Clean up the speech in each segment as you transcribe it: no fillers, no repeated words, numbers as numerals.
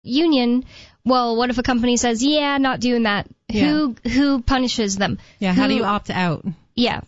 union, well, what if a company says, yeah, not doing that? Yeah. Who punishes them? Yeah, how do you opt out? Yeah.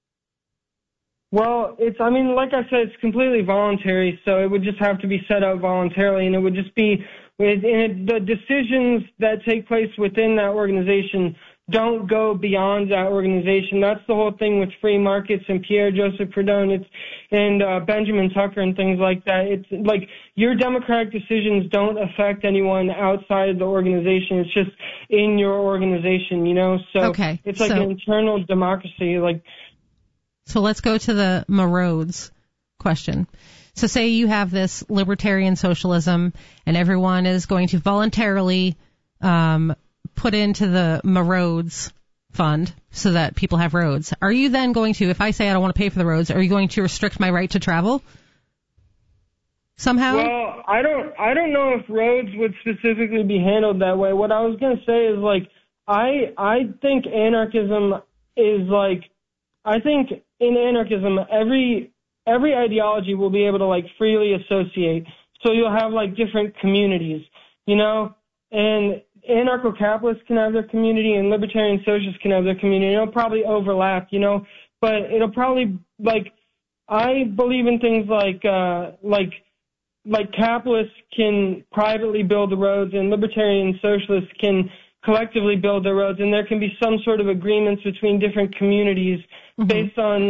Well, like I said, it's completely voluntary, so it would just have to be set up voluntarily, and it would just be the decisions that take place within that organization don't go beyond that organization. That's the whole thing with free markets and Pierre-Joseph Proudhon and Benjamin Tucker and things like that. It's like your democratic decisions don't affect anyone outside of the organization. It's just in your organization, So it's like an internal democracy, So let's go to the Marauds question. So say you have this libertarian socialism and everyone is going to voluntarily put into the Marauds fund so that people have roads. Are you then going to, if I say I don't want to pay for the roads, are you going to restrict my right to travel somehow? Well, I don't know if roads would specifically be handled that way. What I was going to say is I think anarchism is I think in anarchism, every ideology will be able to freely associate. So you'll have different communities, and anarcho-capitalists can have their community and libertarian socialists can have their community. It'll probably overlap, but it'll probably I believe in things like capitalists can privately build the roads and libertarian socialists can collectively build their roads, and there can be some sort of agreements between different communities based on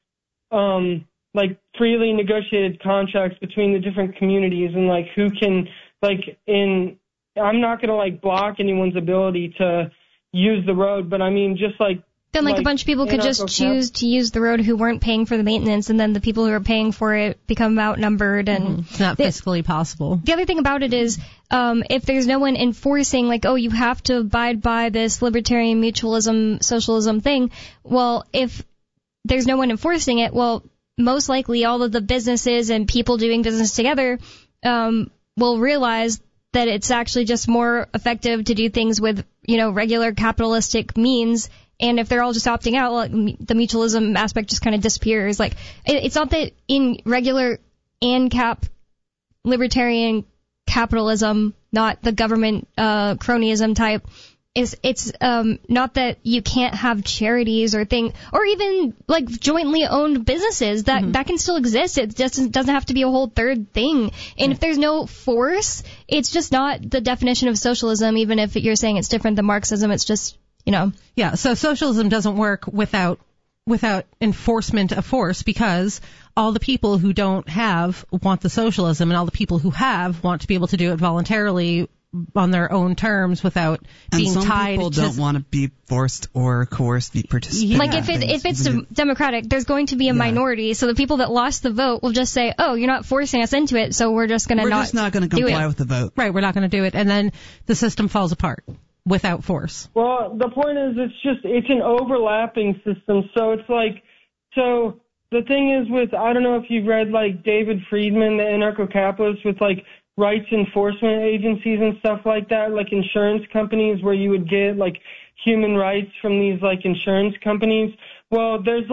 freely negotiated contracts between the different communities and who can I'm not going to block anyone's ability to use the road, but I mean just then a bunch of people could just choose to use the road who weren't paying for the maintenance, and then the people who are paying for it become outnumbered, and it's not fiscally possible. The other thing about it is if there's no one enforcing you have to abide by this libertarian mutualism socialism thing, well, if there's no one enforcing it, well, most likely all of the businesses and people doing business together will realize that it's actually just more effective to do things with, regular capitalistic means. And if they're all just opting out, the mutualism aspect just kind of disappears. It's not that in regular ANCAP libertarian capitalism, not the government cronyism type, it's not that you can't have charities or even jointly owned businesses that can still exist. It just doesn't have to be a whole third thing. And if there's no force, it's just not the definition of socialism. Even if you're saying it's different than Marxism, it's just Yeah. So socialism doesn't work without enforcement of force, because all the people who don't have want the socialism, and all the people who have want to be able to do it voluntarily on their own terms without being tied to... And some people don't want to be forced or coerced to participate. If it's democratic, there's going to be a minority, so the people that lost the vote will just say, oh, you're not forcing us into it, so we're just going to We're just not going to comply with the vote. Right, we're not going to do it, and then the system falls apart without force. Well, the point is it's an overlapping system, so so the thing is I don't know if you've read David Friedman, the anarcho-capitalist, with rights enforcement agencies and stuff like that, insurance companies where you would get human rights from these insurance companies. Well, there's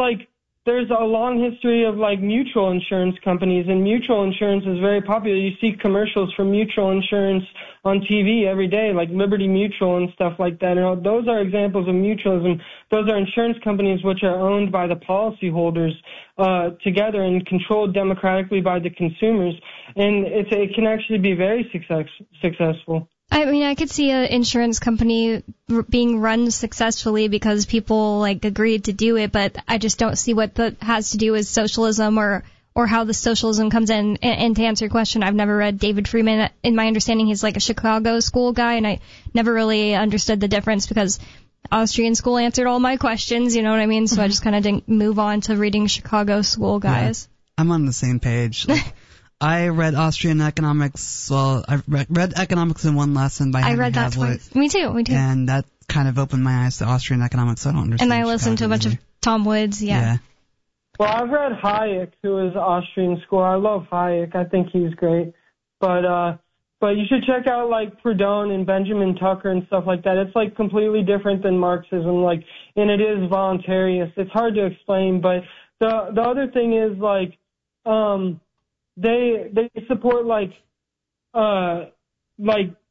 a long history of mutual insurance companies, and mutual insurance is very popular. You see commercials for mutual insurance on TV every day, Liberty Mutual and stuff like that. And those are examples of mutualism. Those are insurance companies which are owned by the policyholders together and controlled democratically by the consumers. And it can actually be very successful. I mean, I could see an insurance company being run successfully because people agreed to do it, but I just don't see what that has to do with socialism or how the socialism comes in. And to answer your question, I've never read David Friedman. In my understanding, he's a Chicago school guy, and I never really understood the difference because Austrian school answered all my questions, you know what I mean? So I just kind of didn't move on to reading Chicago school guys. Yeah, I'm on the same page. I read Austrian economics. Well, I read economics in one lesson by Henry Hazlitt. I read that twice. Me too. And that kind of opened my eyes to Austrian economics. So I don't understand. And I listened to a bunch of Tom Woods. Yeah. Well, I've read Hayek, who is Austrian school. I love Hayek. I think he's great. But you should check out Proudhon and Benjamin Tucker and stuff like that. It's completely different than Marxism. And it is voluntarious. It's hard to explain. But the other thing is they support